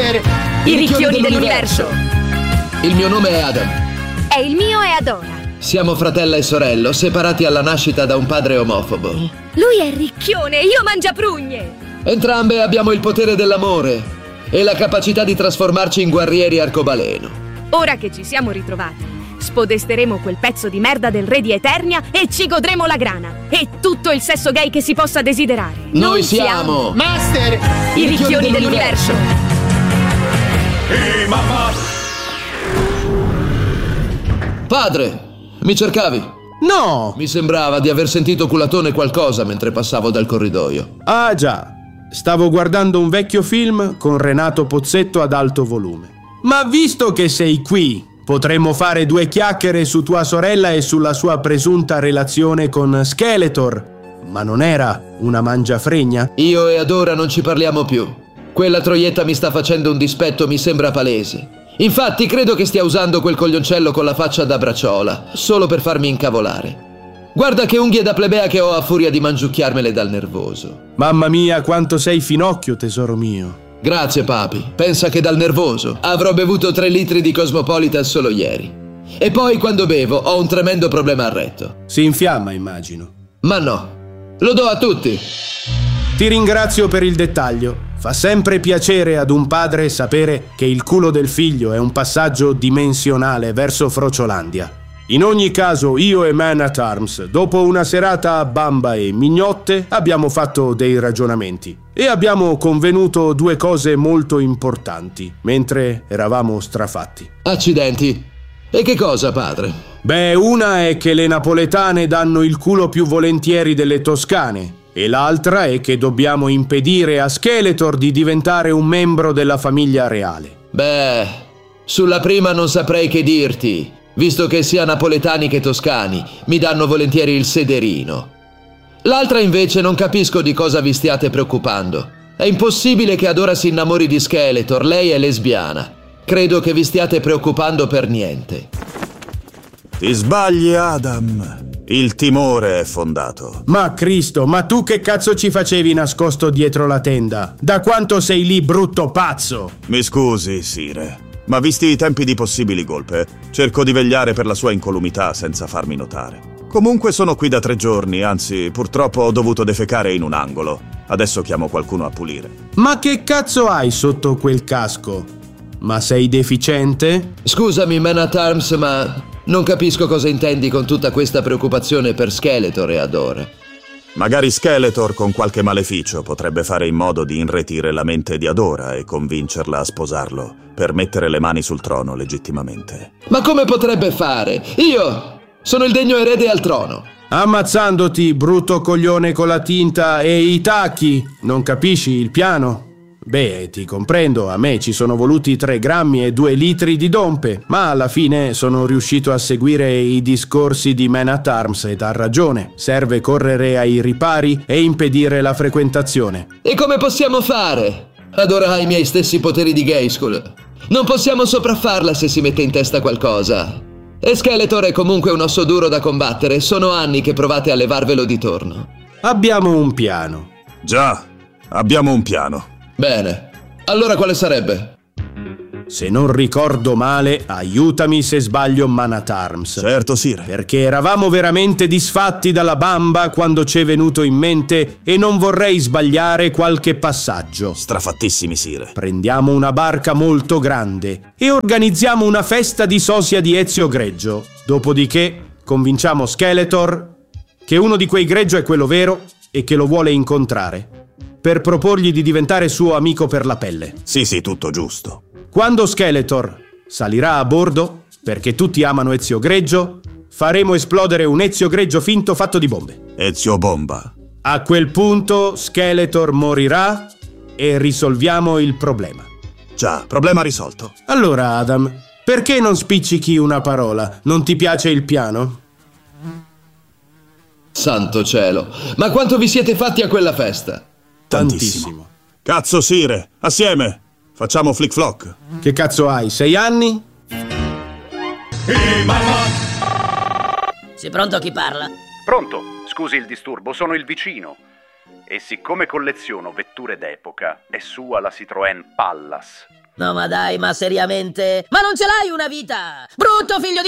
Master! I ricchioni dell'universo! Il mio nome è Adam. E il mio è Adora. Siamo fratello e sorello, separati alla nascita da un padre omofobo. Lui è ricchione, io mangiaprugne. Entrambe abbiamo il potere dell'amore e la capacità di trasformarci in guerrieri arcobaleno. Ora che ci siamo ritrovati, spodesteremo quel pezzo di merda del re di Eternia e ci godremo la grana. E tutto il sesso gay che si possa desiderare. Noi siamo Master! i ricchioni dell'universo. Mamma! Padre, mi cercavi? No! Mi sembrava di aver sentito culatone qualcosa mentre passavo dal corridoio. Ah già, stavo guardando un vecchio film con Renato Pozzetto ad alto volume. Ma visto che sei qui, potremmo fare due chiacchiere su tua sorella e sulla sua presunta relazione con Skeletor. Ma non era una mangiafregna? Io e Adora non ci parliamo più. Quella troietta mi sta facendo un dispetto, mi sembra palese. Infatti credo che stia usando quel coglioncello con la faccia da bracciola, solo per farmi incavolare. Guarda che unghie da plebea che ho a furia di mangiucchiarmele dal nervoso. Mamma mia, quanto sei finocchio, tesoro mio. Grazie, papi. Pensa che dal nervoso avrò bevuto 3 litri di Cosmopolitan solo ieri. E poi quando bevo ho un tremendo problema al retto. Si infiamma, immagino. Ma no, lo do a tutti. Ti ringrazio per il dettaglio. Fa sempre piacere ad un padre sapere che il culo del figlio è un passaggio dimensionale verso Frociolandia. In ogni caso, io e Man at Arms, dopo una serata a bamba e mignotte, abbiamo fatto dei ragionamenti e abbiamo convenuto 2 cose molto importanti, mentre eravamo strafatti. Accidenti. E che cosa, padre? Beh, una è che le napoletane danno il culo più volentieri delle toscane, e l'altra è che dobbiamo impedire a Skeletor di diventare un membro della famiglia reale. Beh, sulla prima non saprei che dirti, visto che sia napoletani che toscani mi danno volentieri il sederino. L'altra invece non capisco di cosa vi stiate preoccupando. È impossibile che Adora si innamori di Skeletor, lei è lesbiana. Credo che vi stiate preoccupando per niente. Ti sbagli, Adam. Il timore è fondato. Ma Cristo, ma tu che cazzo ci facevi nascosto dietro la tenda? Da quanto sei lì, brutto pazzo? Mi scusi, Sire, ma visti i tempi di possibili colpe, cerco di vegliare per la sua incolumità senza farmi notare. Comunque sono qui da 3 giorni, anzi, purtroppo ho dovuto defecare in un angolo. Adesso chiamo qualcuno a pulire. Ma che cazzo hai sotto quel casco? Ma sei deficiente? Scusami, Man at Arms, ma non capisco cosa intendi con tutta questa preoccupazione per Skeletor e Adora. Magari Skeletor con qualche maleficio potrebbe fare in modo di irretire la mente di Adora e convincerla a sposarlo per mettere le mani sul trono legittimamente. Ma come potrebbe fare? Io sono il degno erede al trono. Ammazzandoti, brutto coglione con la tinta e i tacchi. Non capisci il piano? Beh, ti comprendo, a me ci sono voluti 3 grammi e 2 litri di dompe, ma alla fine sono riuscito a seguire i discorsi di Man at Arms ed ha ragione. Serve correre ai ripari e impedire la frequentazione. E come possiamo fare? Adora ha i miei stessi poteri di Grayskull. Non possiamo sopraffarla se si mette in testa qualcosa. E Skeletor è comunque un osso duro da combattere, sono anni che provate a levarvelo di torno. Abbiamo un piano. Già, abbiamo un piano. Bene, allora quale sarebbe? Se non ricordo male, aiutami se sbaglio, Man at Arms. Certo, Sire. Perché eravamo veramente disfatti dalla bamba quando ci è venuto in mente e non vorrei sbagliare qualche passaggio. Strafattissimi, Sire. Prendiamo una barca molto grande e organizziamo una festa di sosia di Ezio Greggio. Dopodiché convinciamo Skeletor che uno di quei Greggio è quello vero e che lo vuole incontrare, per proporgli di diventare suo amico per la pelle. Sì, tutto giusto. Quando Skeletor salirà a bordo, perché tutti amano Ezio Greggio, faremo esplodere un Ezio Greggio finto fatto di bombe. Ezio Bomba. A quel punto Skeletor morirà e risolviamo il problema. Già, problema risolto. Allora, Adam, perché non spiccichi una parola? Non ti piace il piano? Santo cielo, ma quanto vi siete fatti a quella festa? Tantissimo. Cazzo, Sire, assieme! Facciamo flick flock. Che cazzo hai, 6 anni? Sei pronto? Chi parla? Pronto? Scusi il disturbo, sono il vicino. E siccome colleziono vetture d'epoca, è sua la Citroën Pallas. No, ma dai, ma seriamente? Ma non ce l'hai una vita? Brutto figlio di...